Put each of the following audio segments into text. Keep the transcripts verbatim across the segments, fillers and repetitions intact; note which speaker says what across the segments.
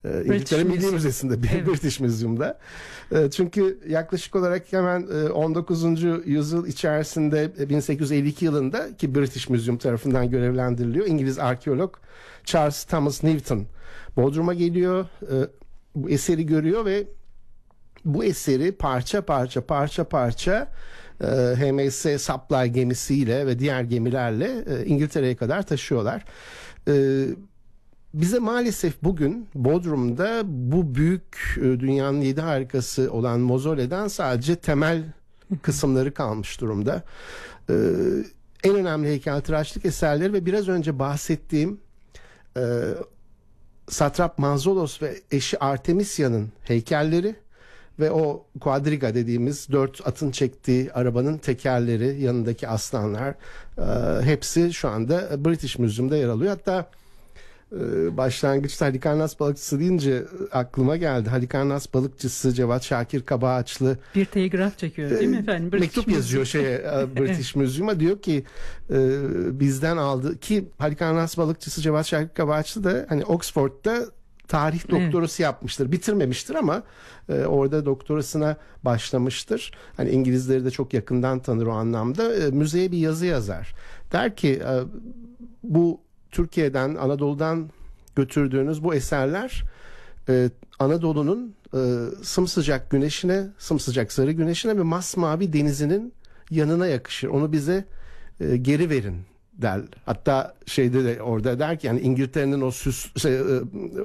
Speaker 1: E, İngiltere Milli Müzesi'nde, evet. British Museum'da. E, çünkü yaklaşık olarak hemen e, on dokuzuncu yüzyıl içerisinde bin sekiz yüz elli iki yılında ki British Museum tarafından görevlendiriliyor. İngiliz arkeolog Charles Thomas Newton Bodrum'a geliyor. E, bu eseri görüyor ve bu eseri parça parça parça parça e, H M S Supply gemisiyle ve diğer gemilerle e, İngiltere'ye kadar taşıyorlar. E, bize maalesef bugün Bodrum'da bu büyük e, dünyanın yedi harikası olan Mozole'den sadece temel kısımları kalmış durumda. E, en önemli heykeltıraşlık eserleri ve biraz önce bahsettiğim e, Satrap Manzolos ve eşi Artemisia'nın heykelleri ve o quadriga dediğimiz dört atın çektiği arabanın tekerleri, yanındaki aslanlar e, hepsi şu anda British Museum'da yer alıyor. Hatta e, başlangıçta Halikarnas balıkçısı deyince aklıma geldi. Halikarnas balıkçısı Cevat Şakir Kabağaçlı
Speaker 2: bir telgraf çekiyor değil mi efendim?
Speaker 1: British mektup yazıyor şeye e, British Museum'a, diyor ki e, bizden aldı ki Halikarnas balıkçısı Cevat Şakir Kabağaçlı da hani Oxford'da tarih doktorası, evet, yapmıştır. Bitirmemiştir ama e, orada doktorasına başlamıştır. Hani İngilizleri de çok yakından tanır o anlamda. E, müzeye bir yazı yazar. Der ki e, bu Türkiye'den, Anadolu'dan götürdüğünüz bu eserler e, Anadolu'nun e, sımsıcak güneşine, sımsıcak sarı güneşine ve masmavi denizinin yanına yakışır. Onu bize e, geri verin der. Hatta şeyde de orada der ki yani İngiltere'nin o süs şey, e,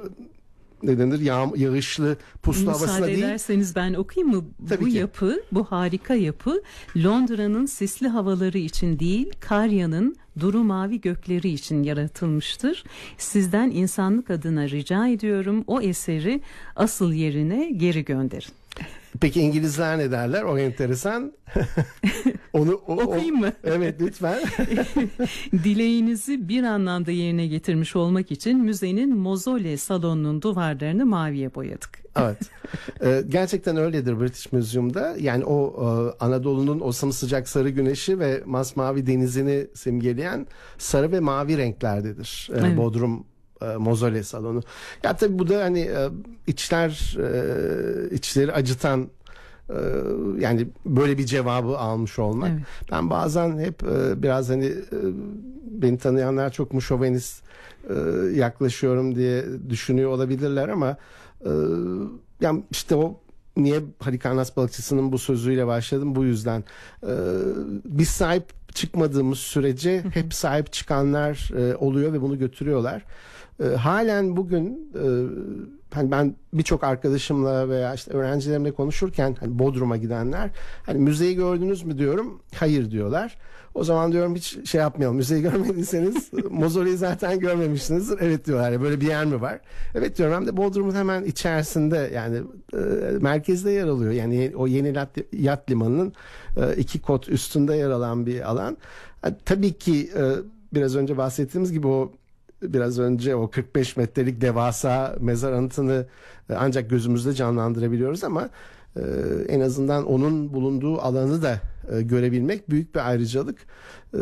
Speaker 1: ne denir, yağ, yağışlı puslu
Speaker 2: Müsaade
Speaker 1: havasına değil.
Speaker 2: Müsaade ederseniz ben okuyayım mı?
Speaker 1: Tabii
Speaker 2: bu
Speaker 1: ki.
Speaker 2: yapı, bu harika yapı Londra'nın sisli havaları için değil, Karya'nın duru mavi gökleri için yaratılmıştır. Sizden insanlık adına rica ediyorum, o eseri asıl yerine geri gönderin.
Speaker 1: Peki İngilizler ne derler? O enteresan. Onu o,
Speaker 2: okuyayım
Speaker 1: o,
Speaker 2: mı?
Speaker 1: Evet, lütfen.
Speaker 2: Dileğinizi bir anlamda yerine getirmiş olmak için müzenin Mozole salonunun duvarlarını maviye boyadık.
Speaker 1: Evet. Ee, gerçekten öyledir British Museum'da. Yani o e, Anadolu'nun o sımsıcak sarı güneşi ve masmavi denizini simgeleyen sarı ve mavi renklerdedir. Ee, evet. Bodrum e, Mozole salonu. Ya tabii bu da hani e, içler e, içleri acıtan, e, yani böyle bir cevabı almış olmak. Evet. Ben bazen hep e, biraz hani e, beni tanıyanlar çok mu şovenist e, yaklaşıyorum diye düşünüyor olabilirler ama e, yani işte o niye Halikarnas balıkçısının bu sözüyle başladım bu yüzden. E, biz sahip çıkmadığımız sürece hep sahip çıkanlar e, oluyor ve bunu götürüyorlar. E, halen bugün e, hani ben birçok arkadaşımla veya işte öğrencilerimle konuşurken hani Bodrum'a gidenler hani müzeyi gördünüz mü diyorum, hayır diyorlar. O zaman diyorum hiç şey yapmayalım, müzeyi görmediyseniz Mozole'yi zaten görmemişsinizdir. Evet diyorlar, ya böyle bir yer mi var? Evet diyorum, hem de Bodrum'un hemen içerisinde, yani e, merkezde yer alıyor. Yani o yeni yat limanının e, iki kot üstünde yer alan bir alan. E, tabii ki e, biraz önce bahsettiğimiz gibi o biraz önce o kırk beş metrelik devasa mezar anıtını e, ancak gözümüzde canlandırabiliyoruz ama e, en azından onun bulunduğu alanı da e, görebilmek büyük bir ayrıcalık. E,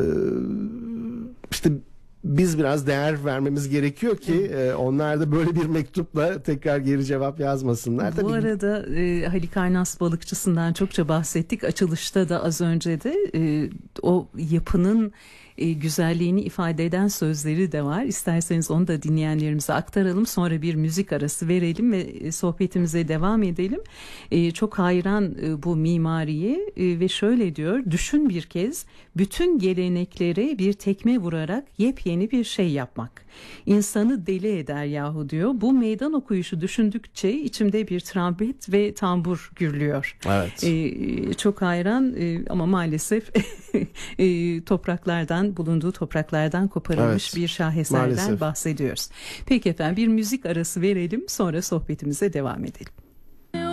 Speaker 1: işte biz biraz değer vermemiz gerekiyor ki e, onlar da böyle bir mektupla tekrar geri cevap yazmasınlar.
Speaker 2: Bu
Speaker 1: Tabii
Speaker 2: arada e, Halikarnas balıkçısından çokça bahsettik. Açılışta da az önce de e, o yapının e, güzelliğini ifade eden sözleri de var. İsterseniz onu da dinleyenlerimize aktaralım. Sonra bir müzik arası verelim ve e, sohbetimize devam edelim. E, çok hayran e, bu mimariye e, ve şöyle diyor: düşün bir kez, bütün geleneklere bir tekme vurarak yepyeni bir şey yapmak. İnsanı deli eder yahu diyor. Bu meydan okuyuşu düşündükçe içimde bir trompet ve tambur gürlüyor.
Speaker 1: Evet.
Speaker 2: Ee, çok hayran e, ama maalesef e, topraklardan, bulunduğu topraklardan koparılmış evet, bir şaheserden maalesef bahsediyoruz. Peki efendim, bir müzik arası verelim, sonra sohbetimize devam edelim.